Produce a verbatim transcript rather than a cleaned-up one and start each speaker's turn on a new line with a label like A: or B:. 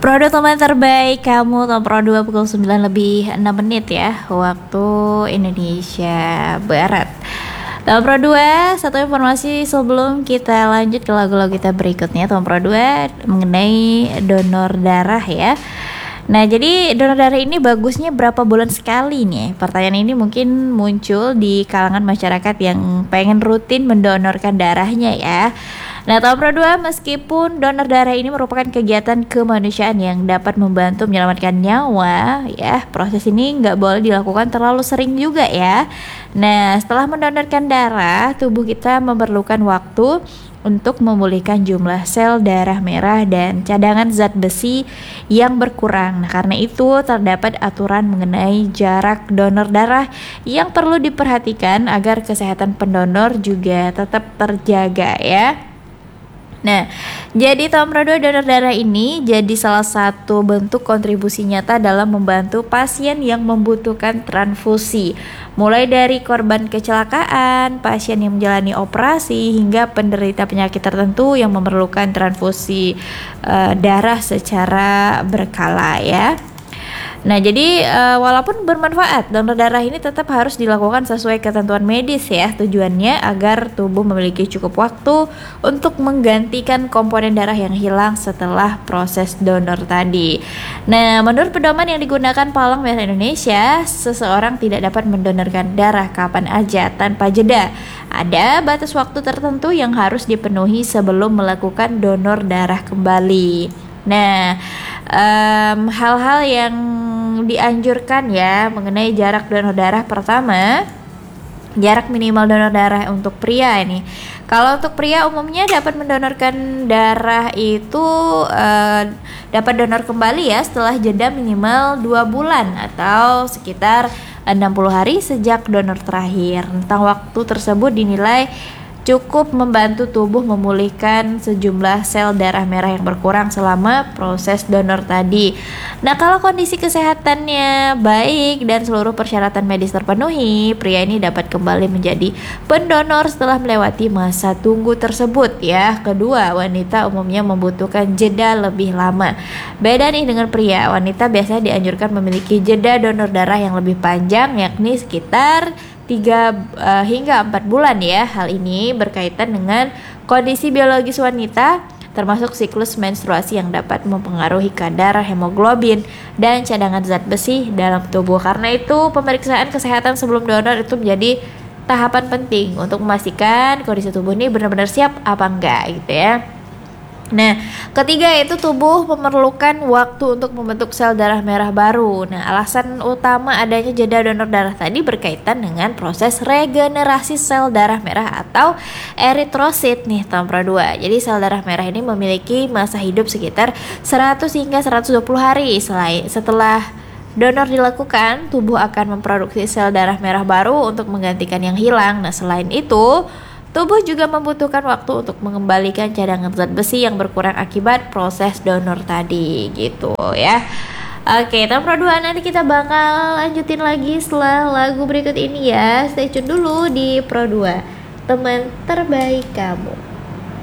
A: Produk teman terbaik kamu tahun Pro dua pukul sembilan lebih enam menit ya, waktu Indonesia Barat. Tahun Pro dua, satu informasi sebelum kita lanjut ke lagu-lagu kita berikutnya. Tahun Pro dua mengenai donor darah ya. Nah, jadi donor darah ini bagusnya berapa bulan sekali nih? Pertanyaan ini mungkin muncul di kalangan masyarakat yang pengen rutin mendonorkan darahnya ya. Nah, tahun Pro dua, meskipun donor darah ini merupakan kegiatan kemanusiaan yang dapat membantu menyelamatkan nyawa ya, proses ini nggak boleh dilakukan terlalu sering juga ya. Nah, setelah mendonorkan darah, tubuh kita memerlukan waktu untuk memulihkan jumlah sel darah merah dan cadangan zat besi yang berkurang. Nah, karena itu terdapat aturan mengenai jarak donor darah yang perlu diperhatikan agar kesehatan pendonor juga tetap terjaga ya. Nah, jadi tahun Pro dua donor darah ini jadi salah satu bentuk kontribusi nyata dalam membantu pasien yang membutuhkan transfusi. Mulai dari korban kecelakaan, pasien yang menjalani operasi, hingga penderita penyakit tertentu yang memerlukan transfusi uh, darah secara berkala ya. Nah, jadi uh, walaupun bermanfaat, donor darah ini tetap harus dilakukan sesuai ketentuan medis ya. Tujuannya agar tubuh memiliki cukup waktu untuk menggantikan komponen darah yang hilang setelah proses donor tadi. Nah, menurut pedoman yang digunakan Palang Merah Indonesia, seseorang tidak dapat mendonorkan darah kapan aja tanpa jeda. Ada batas waktu tertentu yang harus dipenuhi sebelum melakukan donor darah kembali. Nah, um, hal-hal yang dianjurkan ya mengenai jarak donor darah. Pertama, jarak minimal donor darah untuk pria ini. Kalau untuk pria umumnya dapat mendonorkan darah itu uh, dapat donor kembali ya setelah jeda minimal dua bulan atau sekitar enam puluh hari sejak donor terakhir. Tentang waktu tersebut dinilai cukup membantu tubuh memulihkan sejumlah sel darah merah yang berkurang selama proses donor tadi. Nah, kalau kondisi kesehatannya baik dan seluruh persyaratan medis terpenuhi, pria ini dapat kembali menjadi pendonor setelah melewati masa tunggu tersebut ya. Kedua, wanita umumnya membutuhkan jeda lebih lama. Beda nih dengan pria, wanita biasanya dianjurkan memiliki jeda donor darah yang lebih panjang, yakni sekitar tiga uh, hingga empat bulan ya. Hal ini berkaitan dengan kondisi biologis wanita, termasuk siklus menstruasi yang dapat mempengaruhi kadar hemoglobin dan cadangan zat besi dalam tubuh. Karena itu pemeriksaan kesehatan sebelum donor itu menjadi tahapan penting untuk memastikan kondisi tubuh ini benar-benar siap apa enggak gitu ya. Nah, ketiga itu tubuh memerlukan waktu untuk membentuk sel darah merah baru. Nah, alasan utama adanya jeda donor darah tadi berkaitan dengan proses regenerasi sel darah merah atau eritrosit nih tahun Pro dua. Jadi sel darah merah ini memiliki masa hidup sekitar seratus hingga seratus dua puluh hari. Selain setelah donor dilakukan, tubuh akan memproduksi sel darah merah baru untuk menggantikan yang hilang. Nah, selain itu tubuh juga membutuhkan waktu untuk mengembalikan cadangan zat besi yang berkurang akibat proses donor tadi gitu ya. Oke, tahun Pro dua nanti kita bakal lanjutin lagi setelah lagu berikut ini ya. Stay tune dulu di Pro dua, teman terbaik kamu.